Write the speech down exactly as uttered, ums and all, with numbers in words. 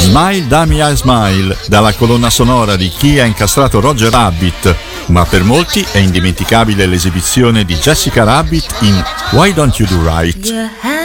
Smile Dammi I Smile, dalla colonna sonora di Chi ha incastrato Roger Rabbit, ma per molti è indimenticabile l'esibizione di Jessica Rabbit in Why Don't You Do Right.